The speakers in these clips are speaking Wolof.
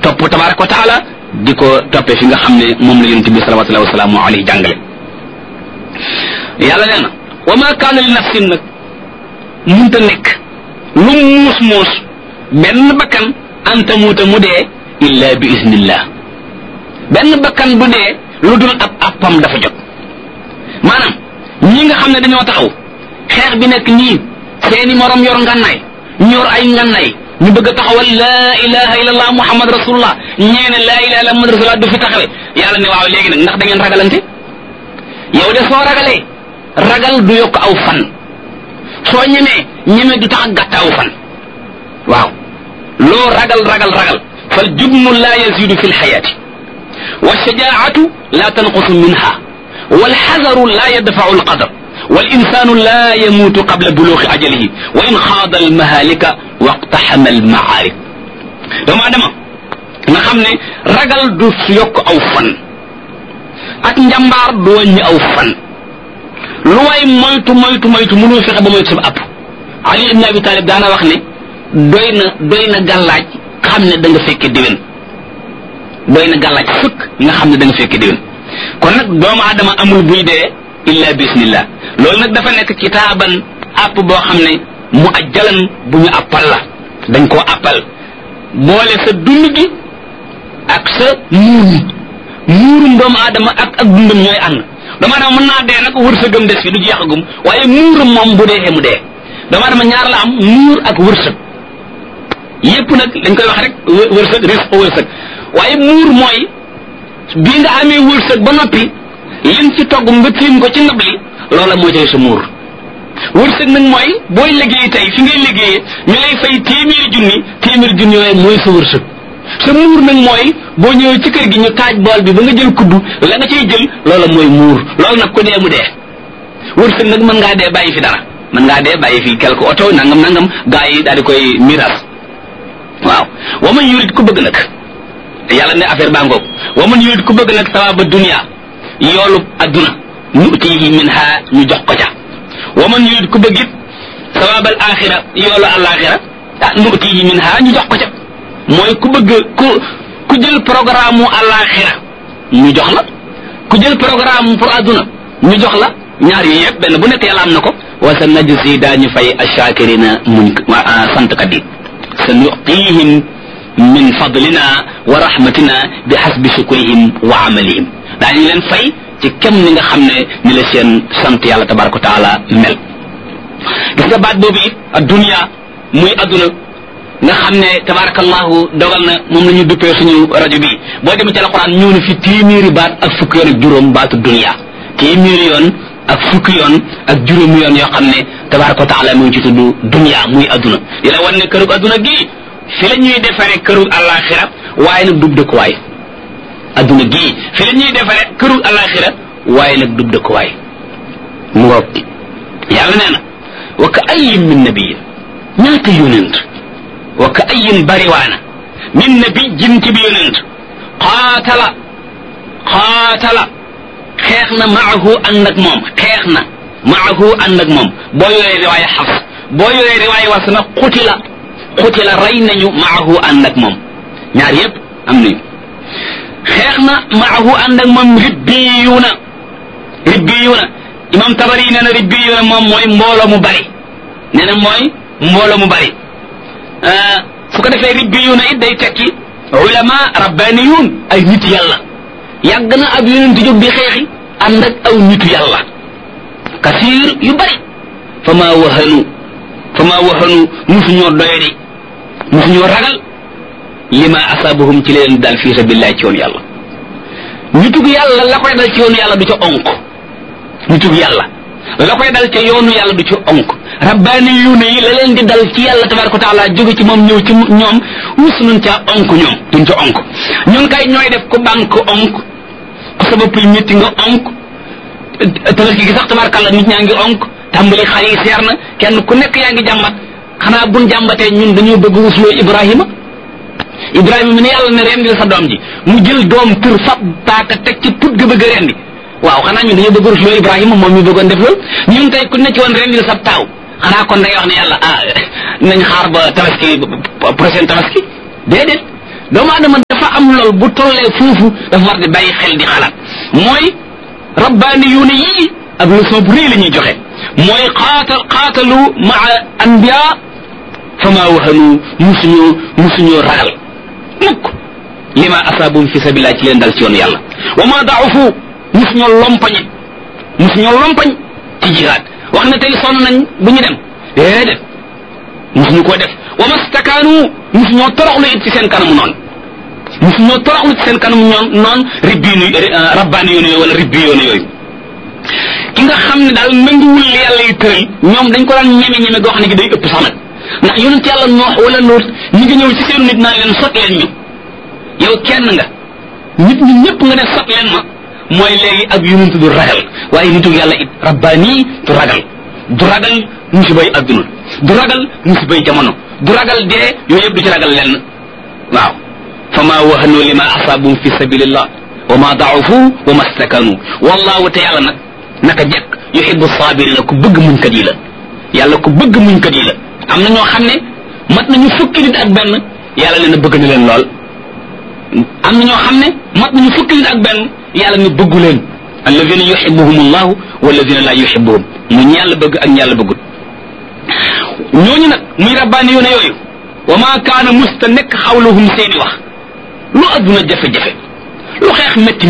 topp tabaraka wa taala di ko toppee fi nga xam ne moom la yonent bi sallallahu wasallam alayhi jàngale. yàlla nee na wa ma kaana li nafsin nag munta nekk lu muus muus benn bakkan an tamuuta mu dee illa bi iznillah benn bakkan bu dee lu dul ab appam dafa jot. maanaam ñi nga xam ne dañoo taxaw xeex bi nekk nii seeni morom yor ngànnaay ñor ay ngànnaay ñu bëgg a taxawal laa ilaha illallah muhammad rasulullah ñeene laa ilaha illallah muhammad rasulullah du fi taxawe yàlla ne waaw léegi nag ndax da ngeen ragalante. yow de soo ragalee ragal du yokk aw fan soo ñemee du tax a gàtt aw fan. waaw loo ragal fal jubnu laa yazidu fi lxayaati wa shajaatu laa tanqusu minha wal xadaru laa yadfau alqadar wal insaanu laa yamuutu qabla buluuxi ajalihi wa in xaada almahalika waqtaxama almaarib. doomu adama nga xam ne ragal du yokk aw fan ak njàmbaar du wàññi aw fan lu way moytu mënoo fexe ba moytu sa app. Ali ibn Abi Talib daana wax ne doy na gàllaaj xam ne da nga fekke déwén doy na gàllaaj fukk nga xam ne da nga fekke déwén. kon nag doomu adama amul buy dee illa bismillah. loolu nag dafa nekk kitaaban app boo xam ne mu ajjalan bu ñu appal la dañ koo appal boole sa dund gi ak sa muurum doomu aadama ak dundam ñooy ànd. doomu aadama mën naa dee nag wërsëgam des fi du jeexagum waaye muurum moom bu dee mu dee. doomu aadama ñaar la am muur ak wërsëg yépp nag dañ koy wax rek wërsëg waaye muur mooy bii nga amee wërsëg ba noppi lim ci togg nga tiim ko ci ndab li loola moo cay sa muur. wërsëg nag mooy booy liggéey tey fi ngay liggéeyee ñu lay fay téeméeri junni yooyu mooy sa wërsëg. sa muur nag mooy boo ñëwee ci kër gi ñu taaj bool bi ba nga jël kuddu la nga cay jël loola mooy muur. loolu nag ku dee mu dee. wërsëg nag mën ngaa dee bàyyi fi dara mën ngaa dee bàyyi fi quelque oto nangam gaa yi daal di koy miiras. waaw wa man yurid ku bëgg nag yàlla ne affaire baa ngoog wa man yurid ku bëgg nag sawaaba dunya yoolu adduna nu'tihi minha ñu jox ko ca. wa man yurid ku bëgg it sawaabal axira yoolu alaxira nu'tihi minha ñu jox ko ca. mooy ku bëgg ku jël programme mu alaxira ñu jox la ku jël programme pour adduna ñu jox la ñaar yi yëpp benn bu nekk yàlla am na ko. wa sa najzi daañu fay ashakirina santkat yi sa nu'tihim min fadlina wa rahmatina bi hasbi shukrihim wa amalihim daañu leen fay ci kem ni nga xam ne ni la seen sant yàlla tabaraka wa taala mel. gis nga baat boobu it ad-dunya muy adduna nga xam ne tabarakallahu dogal na moom la ñu duppee suñu rajo bi boo demee ci alquran ñëw na fi téeméeri baat ak fukki yoon ak juróom baatu dunya téeméeri yoon ak fukki yoon ak juróomi yoon yoo xam ne tabaraka wa taala mu ngi ci tudd dunya muy adduna di la wan ne kërug adduna gii fi la ñuy defaree kërug alaxira waaye nag dub dëkkuwaay. adduna gii fi la ñuy defaree kërug alaxira waaye nag dub dëkkuwaay. mu ngoog yàlla nee na wa ka ayyin min nabiyyin ñaata yonent wa ka ayyin bariwaana min nabiyyin ci bi yonent qaatala xeex na maahu ànd ak moom xeex na maahu ànd ak moom boo yoree riwaaya Hafs boo yoree riwaaya Warsh na xutila rey nañu maahu ànd ak moom ñaar yépp am nañu. xeex na maahu ànd ak moom ribbiyuuna imam Tabari nee na ribbiyuuna moom mooy mbooloo mu bari nee na mooy mbooloo mu bari su ko defee ribbiyuuna it day tekki ulama rabbaniyuun ay nit yàlla. yàgg na ab yonent jóg di xeexi ànd ak aw nitu yàlla kasiir yu bari fama wahanu musuñoo doyadi musuñoo ragal lima asabahum ci leen dal fi sabilillah ci yoon yàlla. nitug yàlla la koy dal ci yoonu yàlla du ca onk nitug yàlla la koy dal ca yoonu yàlla du ca onk rabbaani yuune yi la leen di dal ci yàlla tabaraka wa taala jóge ci moom ñëw ci ñoom mus nañ caa onk ñoom duñ ca onk. ñun kay ñooy def ku banque onk ku sa bopp yi métti nga onk tabaski gi sax tabarkàlla nit ñaa ngi onk tàmbali xar yi seer na kenn ku nekk yaa ngi jàmbat xanaa buñ jàmbatee ñun dañoo bëgg wusloo Ibrahima mi ne yàlla ne rendil sa doom ji mu jël doom tër fab paaka teg ci put ga bëgg a rendi waaw xanaa ñun dañoo bëgg wusloo Ibrahima moom mi bëggoon def loolu. ñun tey ku ne ci woon rendil sa taaw xanaa kon day wax ne yàlla nañ xaar ba tabaski prochaine tabaski déedéet doomu aadama dafa xam lool bu tollee foofu dafa war di bàyyi xel di xalaat mooy rabbaaniyuuna yii ab leçon bu rëy la ñuy joxe mooy qaatalu maa anbiya fama wahanu musuñoo ragal mukk lima asaabum fi sabilillah ci leen dal ci yoonu yàlla wa ma da'ufu musuñoo lompañ ci jihaad wax na tey sonn nañ bu ñu dem déedéet musuñu koo def wa mastakaanu musuñoo toroxlu it ci seen kanamu noonu rabbaani yoon yooyu wala ribbi yoon yooyu ki nga xam ne daal nanguwul li yàlla yi tëral ñoom dañ ko daan ñeme goo xam ne gi day ëpp sax nag ndax yonent yàlla noox wala Luut ñi ngi ñëw ci seen nit naan leen sot leen ñu yow kenn nga nit ñi ñëpp nga ne sot leen ma mooy léegi ab yonent du ragal waaye nitu yàlla it rabbaani du ragal musibay adduna du ragal musibay jamono du ragal dee yooyu yëpp du ci ragal lenn waaw fa ma wahanu lima asaabum fi sabilillah wa ma da'ufu wa ma stakanu wallahu te yàlla nag naka jekk yuhibbu sabirina ku bëgg muñkat yi la yàlla ku bëgg muñkat yi la am na ñoo xam ne mat nañu fukki nit ak benn yàlla ne na bëgg na leen lool am na ñoo xam ne mat nañu fukki nit ak benn yàlla ne bëggu leen alladina yuhibbuhum allahu walladina la yuhibbuhum mu ñu yàlla bëgg ak ñu yàlla bëggut ñooñu nag muy rabbaani yoone yooyu wa ma kaana musta nekk xawluhum seeni wax lu adduna jafe-jafe lu xeex métti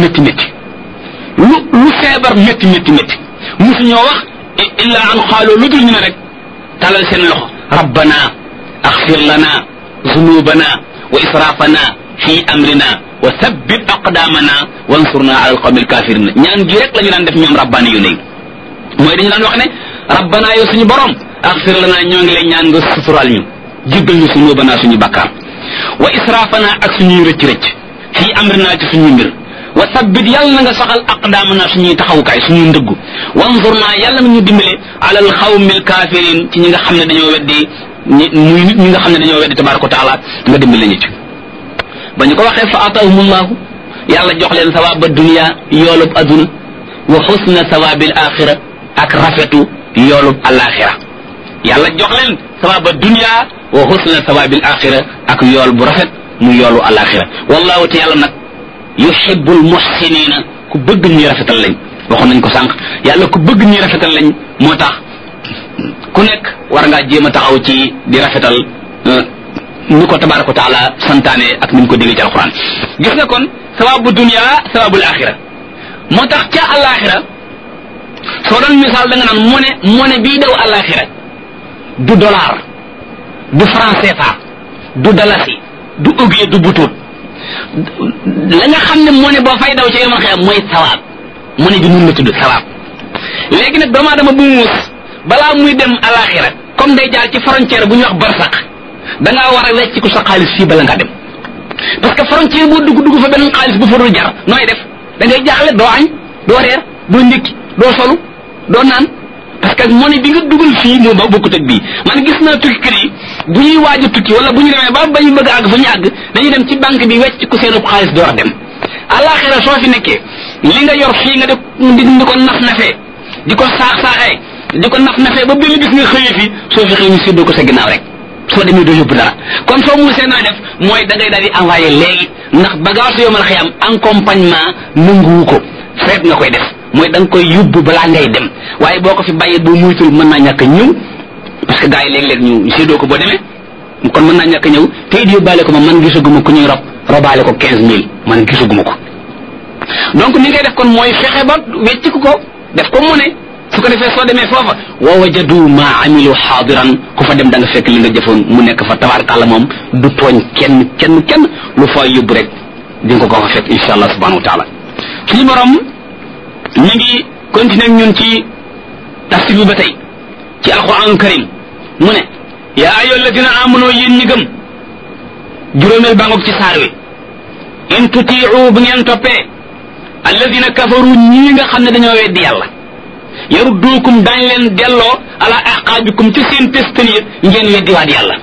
lu feebar métti musuñoo wax illa an xaaloo lu dul ñu ne rek talal seen loxo rabbana axfir lana zunubana wa israfana fi amrina wa thabbit aqdamana wansurna ala alqawmi alkafirina ñaan gi rek la ñu daan def ñoom rabbaani yu ne mooy dañu daan wax ne rabbana yow suñu borom axfir lana ñoo ngi lay ñaan nga sutural ñu jéggal ñu zunubana suñu bakkaar wa israfana ak suñuy rëcc fi amrina ci suñuy mbir wa sabbit yàlla na nga saxal aqdaamana suñuy taxawukaay suñuy ndëggu wanzurna yàlla na ñu dimbale alal xawmil kaafiriin ci ñi nga xam ne dañoo weddi muy nit ñi nga xam ne dañoo weddi tabaaraka wa taala nga dimbale ñu ci ba ñu ko waxee fa atahumullahu yàlla jox leen sawaaba dunya yoolub aduna wa xusna sawaabil axira ak rafetu yoolub alaxira yàlla jox leen sawaaba dunya wa xusna sawaabil axira ak yool bu rafet mu yoolu alaxira wallahu te yàlla nag yuhibbul muhsinina ku bëgg ñuy rafetal lañ waxoon nañ ko sànq yàlla ku bëgg ñuy rafetal lañ moo tax ku nekk war ngaa jéem a taxaw ci di rafetal ni ko tabaraka wa taala santaane ak ni mu ko digee ci alquran gis nga kon sawabu dunya sawabul axira moo tax ca alaxira soo doon misaal da nga naan monnaie bii daw alaxira du dollar du franc CFA du dalasi du ugie du butut la nga xam ne monnaie boo fay daw ci yomal xiyam mooy sawaab monnaie bi nun la tudd sawaab léegi nag doomu aadama bu muus balaa muy dem alaxira comme day jaar ci frontière bu ñuy wax barsaq da ngaa war a wecc ko sa xaalis fii bala nga dem parce que frontière boo dugg fa beneen xaalis bu fa dul jar nooy def da ngay jaaxle doo añ doo reer doo ndékki doo solu doo naan parce que monnaie bi nga dugal fii moo ba bokkut ak bii man gis naa tukkikat yi bu ñuy waaj a tukki wala bu ñu demee ba ñu bëgg a àgg fa ñu àgg dañuy dem ci banque bi wecc ko seen xaalis door a dem alaxira soo fi nekkee li nga yor fii nga di ko naf-nafee di ko saax-saaxee di ko naf-nafee ba benn bis nga xëyee fii soo fi xëy ñu séddoo ko sa ginnaaw rek soo demee doo yóbbu dara kon soo muusee naa def mooy da ngay daal di envoyé léegi ndax bagage yomal xiyam accompagnement nanguwu ko feet nga koy def mooy da nga koy yóbbu balaa ngay dem waaye boo ko fi bàyyee boo muytul mën naa ñàkk a ñëw parce que gars yi léeg-léeg ñu séddoo ko boo demee kon mën naa ñàkk a ñëw te it yóbbaale ko man gisaguma ku ñuy robaale ko 15000 man gisaguma ko donc ni ngay def kon mooy fexe ba wecc ko def ko mu ne su ko defee soo demee foofa wa wajadu ma amilu xaadiran ku fa dem da nga fekk li nga jëfoon mu nekk fa tabaarkàlla moom du tooñ kenn lu fa yóbbu rek di nga ko fa fekk insha allah subhanahu wa taala suñu borom ñu ngi continuer ñun ci tafsir bi ba tey ci alquran karim mu ne yaa ayyuha alladina amanu yéen ñi gëm juróomeel baa ngoog ci saar wi in tutii'u bu ngeen toppee alladina kafaru ñii nga xam ne dañoo weddi yàlla yarudduukum dañ leen delloo ala aqaabikum ci seen testaniya ngeen weddiwaat yàlla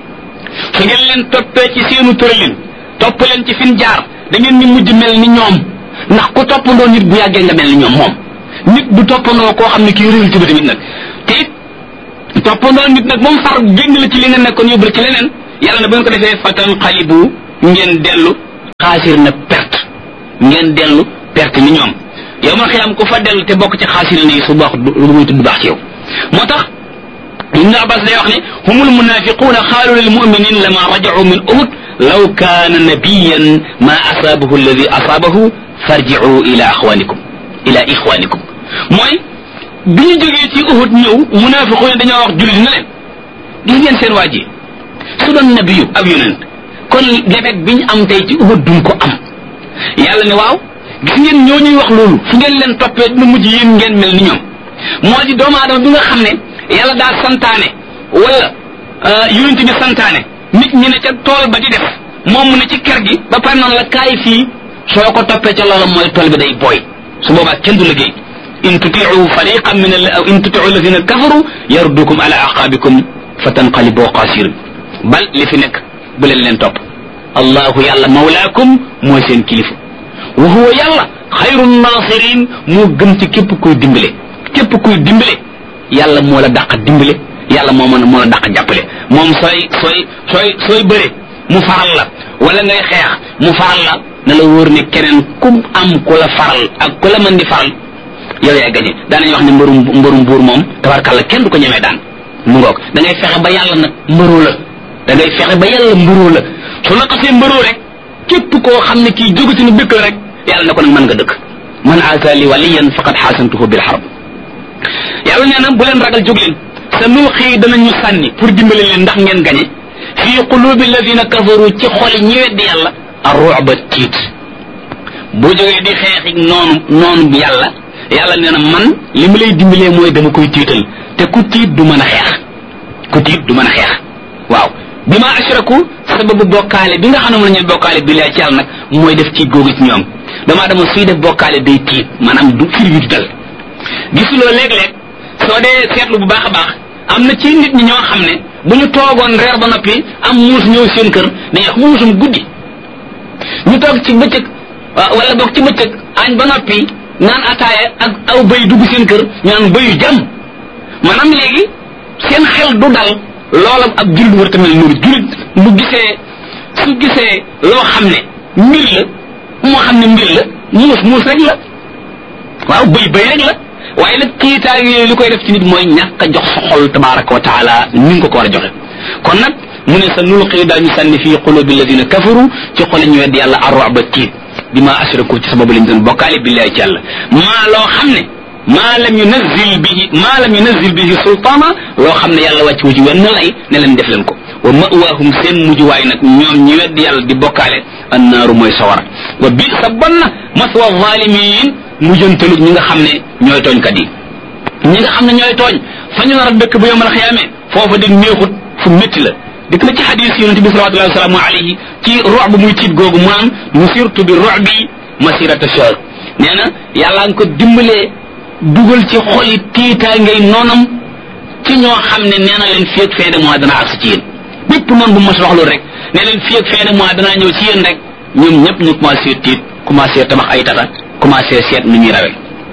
su ngeen leen toppee ci seenu tëralin topp leen ci fin jaar da ngeen ñu mujj mel ni ñoom ndax ku toppandoo nit bu yàggee nga mel ni ñoom moom nit du toppandoo koo xam ne kii réew ci ba tamit nag te it toppandoo nit nag moom far génn la ci li nga nekkoon yóbbu la ci leneen yàlla na bu ngeen ko defee fatan xalibu ngeen dellu xaasir na perte ngeen dellu perte ni ñoom yow ma xiyam ku fa dellu te bokk ci xaasir ni su baax lu muy tudd baax ci yow moo tax Ibn Abbas day wax ne humul munafiquna xaalu lil muminin lama raja'u min Uhud law kaana nabiyan ma asaabahu alladi asaabahu farji'u ila ixwanikum mooy bi ñu jógee ci Uhud ñëw munafiquna dañoo wax jullit na leen gis ngeen seen waa ji su doon nabiyu ab yonent kon defet bi ñu am tey ci Uhud duñ ko am yàlla ne waaw gis ngeen ñoo ñuy wax loolu fu ngeen leen toppee dina mujj yéen ngeen mel ni ñoom moo di doomu aadama bi nga xam ne yàlla daa santaane wala yonent bi santaane nit ñi ne ca tool ba di def moom mu ne ci kër gi ba pare noonu la kaay fii soo ko toppee ca loola mooy tool bi day booy su boobaa kenn du liggéey in tutiu fariqan min in tutiu alladina kafaru yardukum ala aqabikum fatanqalibu xaasirin bal li fi nekk bu leen topp allahu yàlla mawlaakum mooy seen kilifa wa huwa yàlla xayru nasirin moo gën ci képp kuy dimbale yàlla moo la dàq dimbale yàlla moo la dàq jàppale moom sooy bëre mu faral la wala ngay xeex mu faral la na la wóor ne keneen ku am ku la faral ak ku la mën di faral yow yaay gañe daanañu wax ne mbërum buur moom tabarkàlla kenn du ko ñemee daan mu ngoog da ngay fexe ba yàlla nag mbëroo la su la xasee mbëroo rek képp koo xam ne kii jóge ci nu dëkk la rek yàlla ne ko nag mën nga dëkk man aasali waliyan faqad xaasantuhu bil harb yàlla nee na bu leen ragal jóg leen sa nuuxii danañu sànni pour dimbale leen ndax ngeen gañe fii qulubi alladina kafaru ci xoli ñi weddi yàlla ar-ru'ba tiit boo jógee di xeexi noonu bi yàlla nee na man li ma lay dimbalee mooy dama koy tiital te ku tiit du mën a xeex waaw bi ma ashraku sababu bokkaale bi nga xam ne moom la ñuy bokkaale bi laa ci yàlla nag mooy def ci googu ci ñoom damaa dama suy def bokkaale day tiit maanaam du fir wi du dal gisuloo léeg-léeg soo dee seetlu bu baax a baax am na ci nit ñi ñoo xam ne bu ñu toogoon reer ba noppi am muus ñëw seen kër dañuy wax muusum guddi ñu toog ci bëccëg wala boog ci bëccëg añ ba noppi naan ataaya ak aw bëy dugg seen kër ñu naan bëyu jàmm maanaam léegi seen xel du dal loola ab jullit war tamit noonu jullit su gisee loo xam ne mbir la moo xam ne mbir la muus rek la waaw bëy rek la waaye nag kiitaay yooyu li koy def ci nit mooy ñàkk a jox sa xol tabaraka wa taala ni nga ko war a joxe kon nag mu ne sa nulqi daañu sànni fii qulubi alladina kafaru ci xoli ñu weddi yàlla ar-ru'ba tiit bi ma ashraku ci sababu lañ doon bokkaale billahi ci yàlla maa loo xam ne maa lam yunazil bihi sultaana loo xam ne yàlla wàcc wu ci wenn lay ne leen def leen ko wa ma'waahum seen mujjuwaay nag ñoom ñi weddi yàlla di bokkaale annaaru mooy sawara wa bi sa bon na maswa zalimin mujjantalu ñi nga xam ne ñooy tooñkat yi ñi nga xam ne ñooy tooñ fa ñu nar a dëkk bu yomal xiyaame foofa di neexut fu métti la dikk na ci xadis yonente bi salawatullahi wa salaamu alayhi ci ru'b muy tiit googu maanaam nusirtu bi ru'bi masirata shahr nee na yàlla nga ko dimbalee dugal ci xoli tiitaa ngay noonam ci ñoo xam ne nee na leen fii ak fin de mois dana agsi ci yéen bépp noonu bu mas wax loolu rek ne leen fii ak fin de mois danaa ñëw ci yéen rek ñoom ñëpp ñu commencé tiit commencé tabax ay tata commencé seet nu ñuy rawe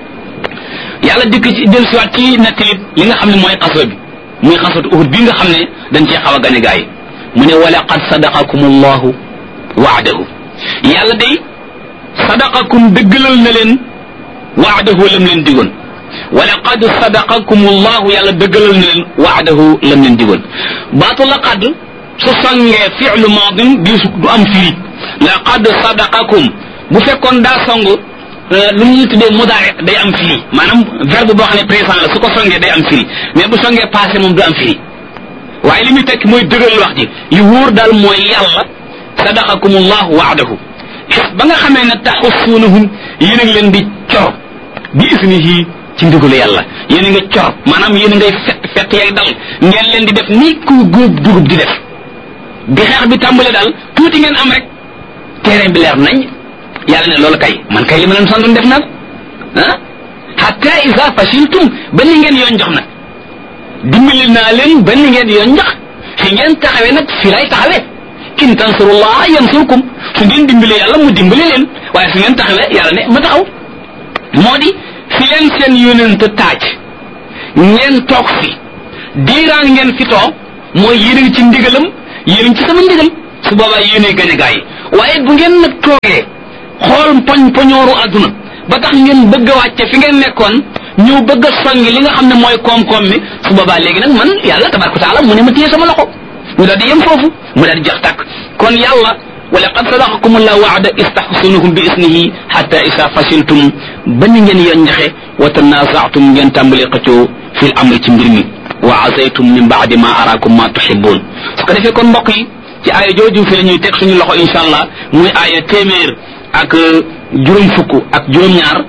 yàlla dikk ci dellusiwaat ci nettali li nga xam ne mooy xaswa bi muy xaswatu Uhud bi nga xam ne dañ cee xaw a gane gaa yi mu ne wa laqad sadaqakum allahu waadahu yàlla day sadaqakum dëggalal na leen waadahu lam leen digoon wa laqad sadaqakum allahu yàlla dëggalal na leen waadahu lam leen digoon baatu laqad su songee fi'lu maadin du am firi laqad sadaqakum bu fekkoon daa song lu ñuy tuddee mudaari day am firi maanaam verbe boo xam ne présent la su ko songee day am firi mais bu songee passé moom du am firi waaye li muy tekki mooy dëgëral wax ji li wóor daal mooy yàlla sadaqakumullahu waadahu ba nga xamee ne taxussuunahum yéen a ngi leen di cor bi isnihi ci ndigalu yàlla yéen a nga cor maanaam yéen a ngay fett yay dal ngeen leen di def ni ku góob dugub di def bi xeex bi tàmbale daal tuuti ngeen am rek terrain bi leer nañ yàlla ne loolu kay man kay li ma leen santoon def naa ko hatta isa fashiltum ba ni ngeen yoon jox nag dimbali naa leen ba ni ngeen yoon jox fi ngeen taxawee nag fi lay taxawee in tansurullah yansurkum su ngeen dimbali yàlla mu dimbali leen waaye su ngeen taxawee yàlla ne ma taxaw moo di fi leen seen yónent taaj ngeen toog fi diiraan ngeen fi toog mooy yéen ci ndigalam yéen ci sama ndigal su boobaa yéenay gañ a gaa yi waaye bu ngeen nag toogee xool poñooru àdduna ba tax ngeen bëgg a wàcce fi ngeen nekkoon ñëw bëgg a songi li nga xam ne mooy koom-koom mi su boobaa léegi nag man yàlla tabaraka wa taala mu ne ma téye sama loxo mu daal di yem foofu mu daal di jeex tàkk kon yàlla wa laqad sadaqakum allahu wa'da istahsunuhum bi isnihi hatta isa fashiltum ba ni ngeen yonjaxe wa tanaza'tum ngeen tàmbali xëccoo fil amri ci mbir mi wa asaytum min ba'di ma araakum ma tuhibbun su ko defee kon mbokk yi ci aaya jooju fi la ñuy teg suñu loxo insha allah muy aaya téeméer ak juróom fukk ak juróom-ñaar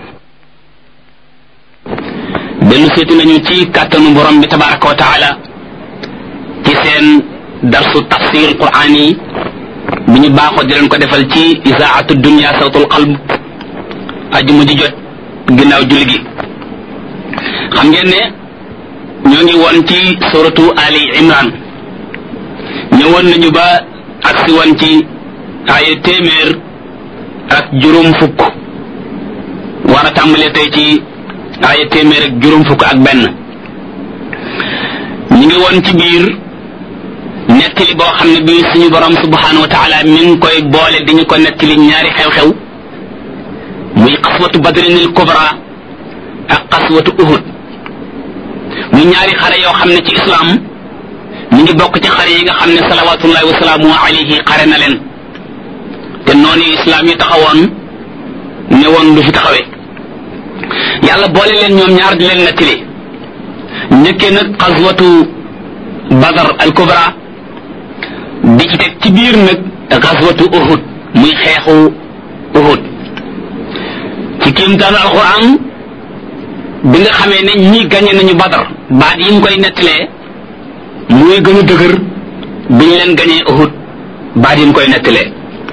dellu seeti nañu ci kàttanu borom bi tabaraka wa taala ci seen darsu tafsir qur'an yi bi ñu baaxoo di leen ko defal ci isaatu dunya sawtul qalb ajuma ji jot ginnaaw julli gi xam ngeen ne ñoo ngi woon ci suratu ali imran ñëwoon nañu ba agsi woon ci aaya téeméer ak juróom fukk war a tàmbalee tey ci aaya téeméer ak juróom fukk ak benn ñu ngi woon ci biir nettali boo xam ne bii suñu borom subhanahu wa taala mi ngi koy boole di ñu ko nettali ñaari xew-xew muy xaswatu badrinil kubra ak xaswatu uhud muy ñaari xare yoo xam ne ci islam mi ngi bokk ci xare yi nga xam ne salawatullahi wa salaamu alayhi xare na leen te noonu islam yi taxawoon ne woon du fi taxawee yàlla boole leen ñoom ñaar di leen nettali njëkkee nag xaswatu badar al kubra di ci teg ci biir nag xaswatu uhud muy xeexu uhud ci kéemtaanu alquran bi nga xamee ne ñi gañe nañu badar baat yi mu koy nettalee muy gën a dëgër bi ñu leen gañee uhud baat yi mu koy nettalee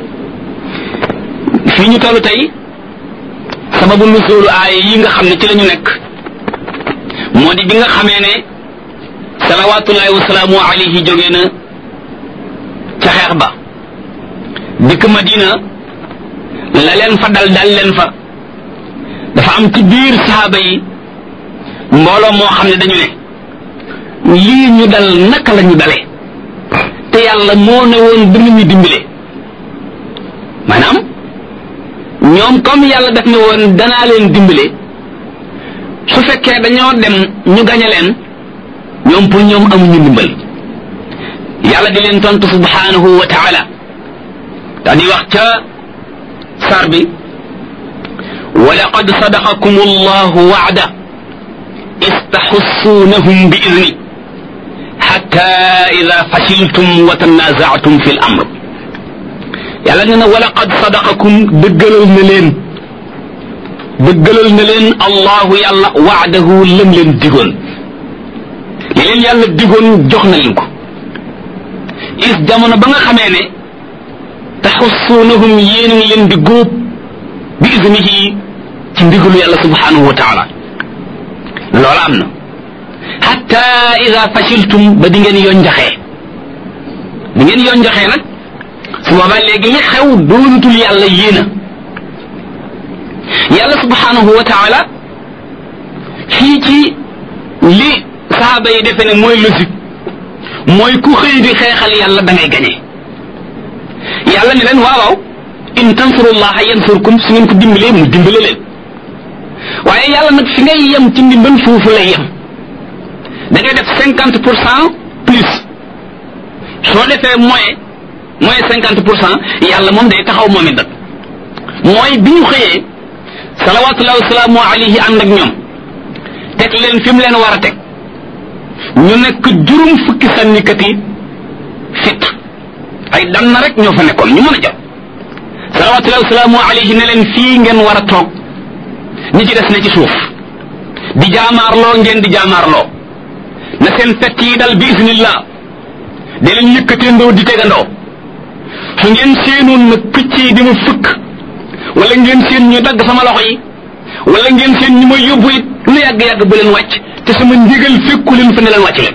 fii ñu tollu tey sababu nuzulu aaya yi nga xam ne ci la ñu nekk moo di bi nga xamee ne salawatullahi wa salaamu alayhi jógee na ca xeex ba dikk Madina la leen fa dal leen fa dafa am ci biir sahaaba yi mbooloo moo xam ne dañu ne lii ñu dal naka la ñu dale te yàlla moo ne woon dina ñu dimbale maanaam ñoom comme yàlla daf ne woon danaa leen dimbale su fekkee dañoo dem ñu gañe leen ñoom pour ñoom amuñu ndimbal yàlla di leen tontu subhanahu wa taala daa di wax ca sar bi wa laqad sadaqakum allahu wa'da istahussunahum bi idni hatta idha fashiltum wa tanaza'tum fil amr yàlla nee na wa laqad sadaqakum dëggalal na leen allahu yàlla wa'dahu lam leen digoon li leen yàlla digoon jox na leen ko is jamono ba nga xamee ne taxussuunahum yéen ngi leen di góob bi iznihi ci ndigalu yàlla subhanahu wa taala loola am na hatta ida fashiltum ba di ngeen yonjaxee nag su boobaa léegi li xew doonutul yàlla yéena yàlla subhanahu wa taala fii ci li saaba yi defe ne mooy logique mooy ku xëy di xeexal yàlla da ngay gañe yàlla ne leen waaw in tansurullaha yansurkum su ngeen ko dimbalee mu dimbale leen waaye yàlla nag fi ngay yem ci ndimbal foofu lay yem da ngay def 50% plus soo defee moins 50% yàlla moom day taxaw moom it nag mooy bi ñu xëyee salawatullahi wasalaamu alayhi ànd ak ñoom teg leen fi mu leen war a teg ñu nekk juróom fukki sànnikat yi fit ay dan na rek ñoo fa nekkoon ñu mën a jot salawatullahi wasalaamu alayhi ne leen fii ngeen war a toog ñi ci des ne ci suuf di jaamaarloo ngeen di jaamaarloo na seen fett yi dal bi isnillah da leen yëkkateendoo di tegandoo su ngeen seenoon nag picc yi di ma fëkk wala ngeen seen ñu dagg sama loxo yi wala ngeen seen ñu may yóbbu it lu yàgg-yàgg bu leen wàcc te sama ndigal fekku leen fa ne leen wàcc leen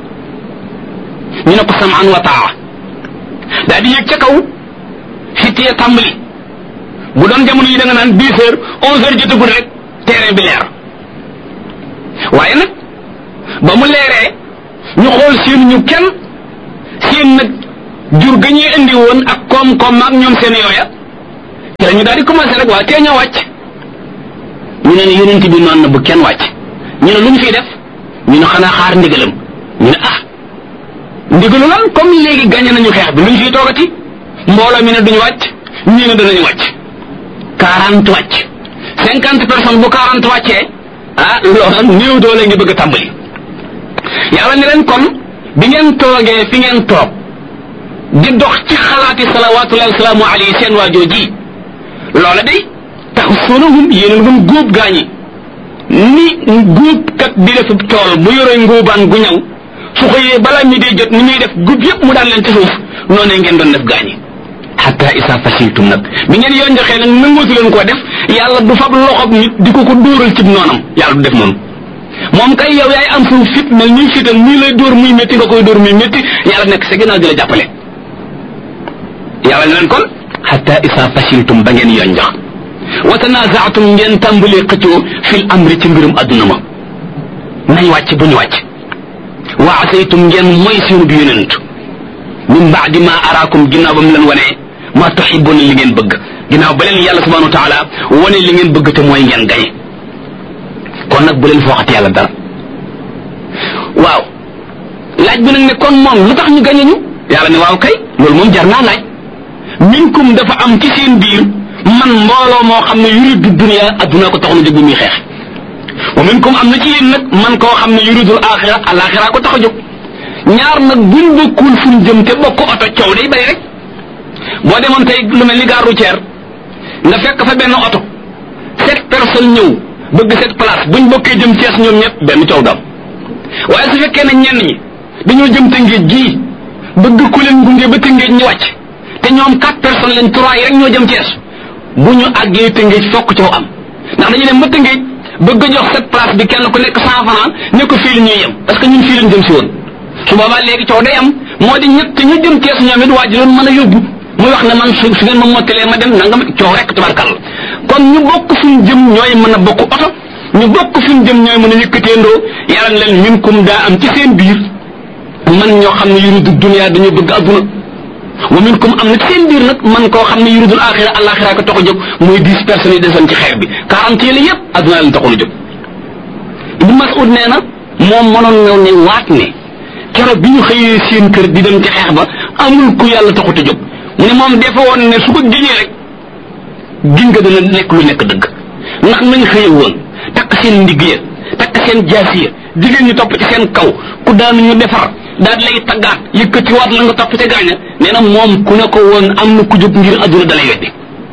ñu ne ko samaan wa taa daa di yëg ca kaw fittee tàmbali bu doon jamono yi da nga naan 10 heures 11 heures jotagul rek terrain bi leer waaye nag ba mu leeree ñu xool seen ñu kenn seen nag jur ga ñuy indi woon ak koom-koom ak ñoom seen yooya ci la ñu daal di commencé rek waa tee ñoo wàcc ñu ne yonent bi noonu na bu kenn wàcc ñu ne lu ñu fiy def ñu ne xanaa xaar ndigalam ñu ne ndigalu lan comme léegi gagné nañu xeex bi lu ñu fiy toogati mbooloo mi ne duñu wàcc ñii ne danañu wàcc 40 wàcc 50 personnes bu 40 wàccee loolu néew doole ngi bëgg a tàmbali yàlla ne leen kon bi ngeen toogee fi ngeen toog di dox ci xalaati salawaatullahi wa salaamu alayhi seen waajoo ji loola day tax sunahum yéen ngeen góob gaañi ni góob kat di def tool bu yore ngóobaan gu ñëw su xëyee balaa mi dee jot ni muy def góob yëpp mu daan leen ci suuf noonu ngeen doon def gaañi hatta isa fashiltum nag bi ngeen yoon joxee nag nangootu leen koo def yàlla du fab loxob nit di ko dóoral cib noonam yàlla du def noonu moom kay yow yaay am suuf fit mel ñuy fitam muy lay dóor muy métti nga koy dóor muy métti yàlla nekk sa ginnaaw di la jàppale yàlla ne leen kon hatta isa fashiltum ba ngeen yoon jox wa tanaza'tum ngeen tàmbalee xëccoo fil amri ci mbirum adduna ma nañ wàcc bu ñu wàcc wa asaytum ngeen mooy seenu bi yonent min ba'di ma araakum ginnaaw ba mu leen wanee ma tuhibbuna li ngeen bëgg ginnaaw ba leen yàlla subhanahu wa ta'ala wane li ngeen bëgg te mooy ngeen gañe kon nag bu leen fooxati yàlla dara waaw laaj bi nag ne kon moom lu tax ñu gañe ñu yàlla ne waaw kay loolu moom jar naa laaj minkum dafa am ci seen biir man mbooloo moo xam ne yuridu dunya adduna ko tax na jóg bi muy xeex wa minkum am na ci yéen nag man koo xam ne yuridul axira alaxira ko tax a jóg ñaar nag buñ bokkul fuñ jëm te bokk oto coow day bari rek boo demoon tey lu mel ni gare routière nga fekk fa benn oto 7 personnes ñëw bëgg 7 place buñ bokkee jëm Cees ñoom ñëpp benn coow dam waaye su fekkee ne ñenn ñi dañoo jëm Tëngéej gii bëgg ku leen gunge ba Tëngéej ñu wàcc te ñoom 4 personnes leen 3 yi rek ñoo jëm Cees bu ñu àggee Tëngéej fokk coow am ndax dañu dem ba Tëngéej bëgg a jox 7 place bi kenn ku nekk 100 francs ne ko fii la ñuy yem parce que ñun fii lañ jëm si woon su boobaa léegi coow day am moo di ñett ñu jëm Cees ñoom it waaj loon mën a yóbbu muy wax ne man su ngeen ma mottalee ma dem nangam coow rek tubarkal kon ñu bokk fuñ jëm ñooy mën a bokk oto ñu bokk fuñ jëm ñooy mën a yëkkateendoo yàlla leen minkum daa am ci seen biir man ñoo xam ne yuridu dunya dañoo bëgg adduna wa minkum am na ci seen biir nag man koo xam ne yuridul axira alaxira ko tax a jóg muy 10 personnes yi desoon ci xeer bi 40 yi la yëpp adduna leen taxul a jóg Ibn Mas'ud nee na moom mënoon ñëw ne waat ne keroog bi ñu xëyee seen kër di dem ci xeex ba amul ku yàlla taxut a jóg mu ne moom defe woon ne su ko giñee rek giñ nga dana nekk lu nekk dëgg ndax nañ xëye woon takk seen ndigg ya takk seen jaasi ya jigéen ñu topp ci seen kaw ku daanu ñu defar daal lay taggaat yëkkati waat la nga topp ca gaaña nee na moom ku ne ko woon am na ku jóg ngir adduna dalay weddi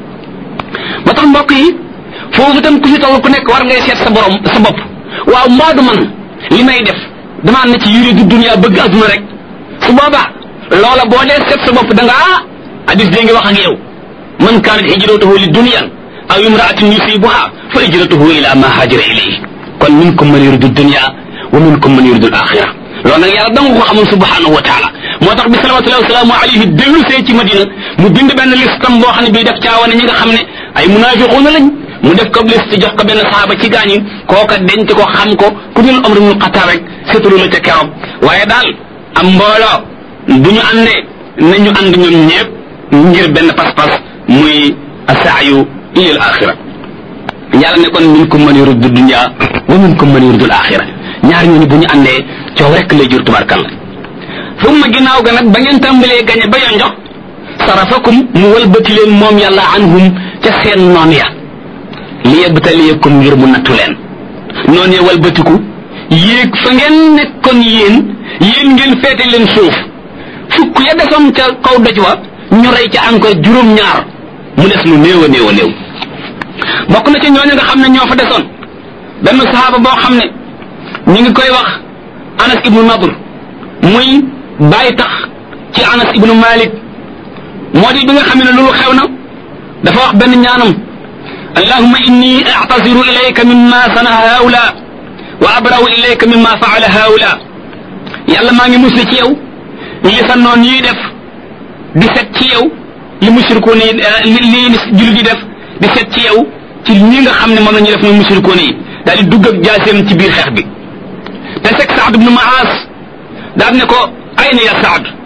ba tax mbokk yi foofu tam ku ci toll ku nekk war ngay seet sa borom sa bopp waaw mbaadu man li may def damaa ne ci yuridu dunya bëgg adduna rek su boobaa loola boo dee seet sa bopp da nga hadis dee ngi wax ak yow man kaanat hijratuhu li dunyan aw imra'atin yusibuha fa hijratuhu ila ma hajara ilayhi kon minkum man yuridu dunya wa minkum man yuridu al-akhirah loolu nag yàlla danga ko xamul subhanahu wa taala moo tax bi salawatullahi wa salaamu alayhi dellu see ci Madina mu bind benn listam boo xam ne bii def caawane ñi nga xam ne ay munafiquuna lañ mu def ko liste jox ko benn saxaaba ci gaañi kooka denc ko xam ko ku dul Umar ibn Xattaab rek seetalu la ca keroog waaye daal am mbooloo bu ñu àndee nañu ànd ñoom ñëpp ngir benn pas-pas muy asaayu ilal axira yàlla ne kon minkum man yuridu dunya wa minkum man yuridu al-axira ñaar ñooñu bu ñu àndee coow rek lay jur tubarkalla summa ginnaaw ga nag ba ngeen tàmbalee gañe ba yonjox sarafakum mu walbati leen moom yàlla anhum ca seen noon ya li yabtaliyakum ngir mu nattu leen noon ya walbatiku yéeg fa ngeen nekkoon yéen ngeen feete leen suuf fukk ya desoon ca kaw doj wa ñu rey ca encore juróom-ñaar mu des lu néew a néew a néew bokk na ci ñooñu nga xam ne ñoo fa desoon benn sahaaba boo xam ne ñu ngi koy wax Anas ibnu Nadr muy bàyyi tax ci Anas ibnu Malik moo di bi nga xam ne loolu xew na dafa wax benn ñaanam allahumma inni a'taziru ilayka mimma sana haula wa abra'u ilayka mimma fa'ala haula yàlla maa ngi musli ci yow li sa noon yi def di set ci yow li mushrikoon yi li jullit di def di set ci yow ci ñi nga xam ne moom la ñu def muy mushrikoon yi daal di dugg ak jaaseem ci biir xeex bi te fekk Saad ibnu Maas daal ne ko ayna ya Saad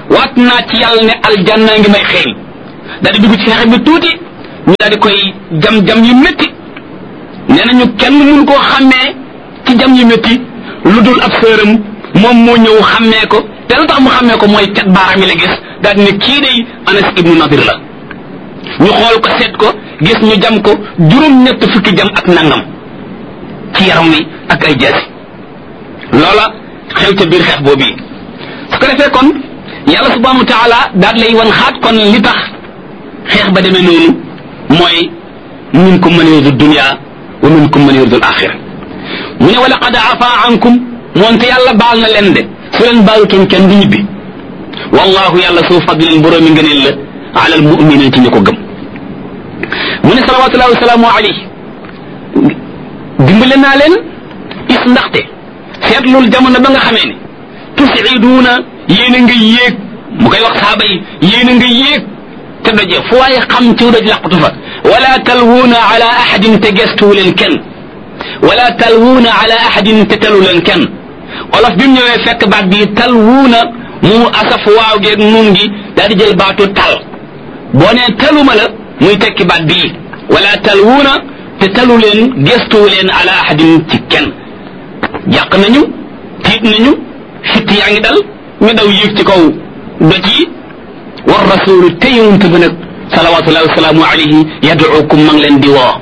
waat naa ci yàlla ne aljanna ngi may xeeñ daal di dugg ci xeex bi tuuti ñu daal di koy jam yu métti nee nañu kenn mun koo xàmmee ci jam yu métti lu dul ab sëram moom moo ñëw xàmmee ko te lu tax mu xàmmee ko mooy cat baaraam yi la gis daal di ne kii day Anas ibnu Nadir la ñu xool ko seet ko gis ñu jam ko juróom-ñett fukki jam ak nangam ci yaram wi ak ay jaasi loola xew ca biir xeex boobu su ko defee kon yàlla subhanahu wa taala daal lay wan xaat kon li tax xeex ba demee noonu mooy minkum man yuridu dunya wa minkum man yuridu al-axira mu ne wa laqad afa ankum moonte yàlla baal na leen de su leen baalutoon kenn du ñibbi wallahu yàlla suu fadlin boroomi ngëneel la ala al muminin ci ñu ko gëm mu ne salawatullahi wa salaamu alayhi dimbale naa leen is ndaxte seetlul jamono ba nga xamee ne tusiduuna yéen a nga yéeg mu koy wax saaba yi yéen a nga yéeg te daje fu waaye xam ci daj laqatu fa wala talwuuna ala ahadin te gestuwu leen kenn wala talwuuna ala ahadin te telu leen kenn olof bi mu ñëwee fekk baat bi talwuuna mu asaf waaw geeg nun gi daal di jël baatu tal boo nee taluma la muy tekki baat bii wala talwuuna te talu leen gestuwu leen ala ahadin ci kenn jàq nañu tiit nañu fitt yaa ngi dal ñu daw yéeg ci kaw doj yi war rasulu te yonent bi nag salawatullahi wasalaamu alayhi yaduukum ma ngi leen di woo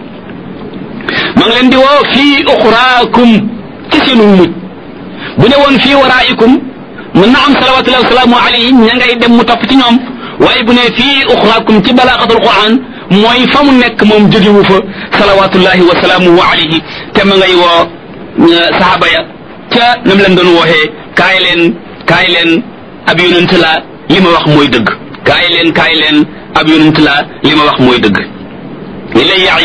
ma ngi leen di woo fii uxraakum ci seenu mujj bu ne woon fii waraa'ikum mën na am salawatullahi wasalaamu alayhi ña ngay dem mu topp ci ñoom waaye bu ne fii uxraakum ci balaaxatul quran mooy fa mu nekk moom jógewu fa salawatullahi wasalaamuhu alayhi te ma ngay woo saxaaba ya ca nam leen doon wooxee kaay leen ab yonent la li ma wax mooy dëgg kaay leen ab yonent la li ma wax mooy dëgg ilayya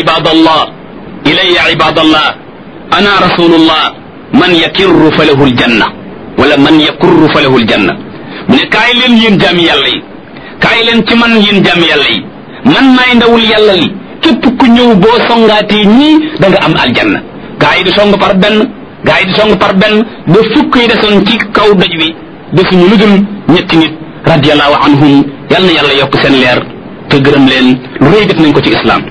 ibadallah ana rasulullah man yakirru fa lahu aljanna wala man yakurru fa lahu aljanna mu ne kaay leen yéen jaami yàlla yi kaay leen ci man yéen jaami yàlla yi man maay ndawul yàlla li képp ku ñëw boo songaatee ñii da nga am aljanna gaa yi di song par benn ba fukk yi desoon ci kaw doj wi defuñu lu dul ñetti nit radiallahu anhum yal na yàlla yokk seen leer te gërëm leen lu rëy def nañ ko ci islam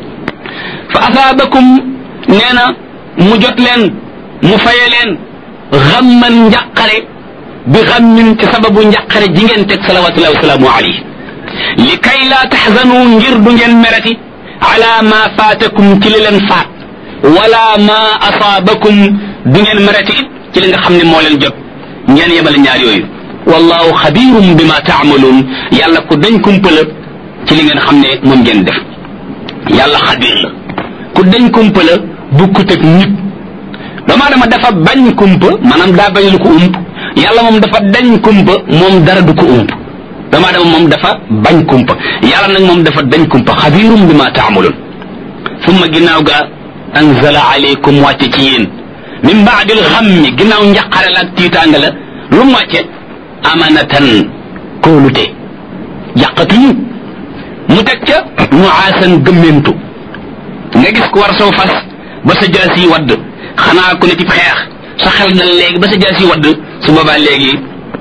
fa asaabakum nee na mu jot leen mu faye leen xamman njàqare bi xammin ci sababu njàqare ji ngeen teg salawatullahi wasalaamu alayhi li kay laa taxzanu ngir du ngeen merati ala ma faatakum ci li leen faat wala ma asaabakum du ngeen merati it ci li nga xam ne moo leen jot ngeen yemale ñaar yooyu wallahu xabirum bima taamaluun yàlla ku dañ kumpa la ci li ngeen xam ne moom ngeen def yàlla xabir la ku dañ kumpa la bukkut ak nit doomu aadama dafa bañ kumpa maanaam daa bañ lu ko ump yàlla moom dafa dañ kumpa moom dara du ko ump doomu aadama moom dafa bañ kumpa yàlla nag moom dafa dañ kumpa xabirum bima taamaluun summa ginnaaw ga anzala alaykum wàcce ci yéen min baadil xammi ginnaaw njaqare la ak tiitaanga la lu mu wàcce amanatan kóolute yàqatuñu mu teg ca nuaasan gëmmentu nga gis ku war saw fas ba sa jaas yi wadd xanaa ku ne ci xeex sa xel dal léegi ba sa jaas yi wadd su boobaa léegi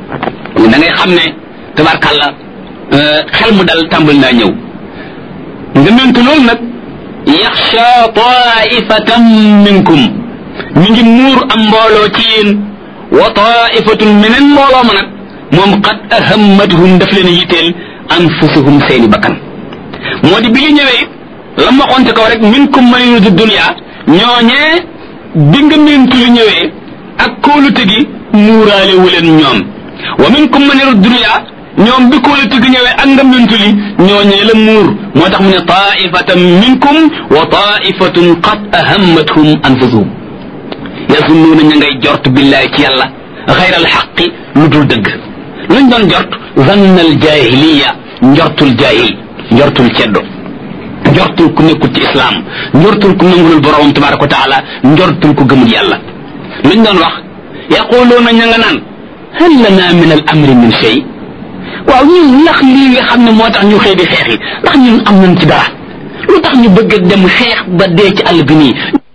da ngay xam ne tabarkàlla xel mu dal tàmbali naa ñëw gëmmentu loolu nag yaxsha taifatan minkum mi ngi muur am mbooloo ci yéen wa taifatun meneen mbooloo ma nag moom qad ahammatuhum daf leen yitteel anfusuhum seeni bakkan moo di bi li ñëwee la ma waxoon ci kaw rek minkum man yuridu dunya ñooñee bi nga mentu li ñëwee ak kóolute gi muuraale wu leen ñoom wa minkum man yuridu dunya ñoom bi kóolute gi ñëwee ak nga mentu li ñooñee la muur moo tax mu ne taifatan minkum wa taifatun qad ahammatuhum anfusuhum yazunnuuna ña ngay jort billahi ci yàlla xayra alxaqi lu dul dëgg luñ doon jort zannal jahiliya njortul jahil njortul ceddo njortul ku nekkul ci islam njortul ku nangulul boroomam tabaraka wa taala njortul ku gëmul yàlla luñ doon wax yaquluuna ña nga naan hal lana min al amri min shay waaw ñun ndax lii nga xam ne moo tax ñu xëy di xeex yi ndax ñun am nañ ci dara lu tax ñu bëgg dem xeex ba dee ci àll bi nii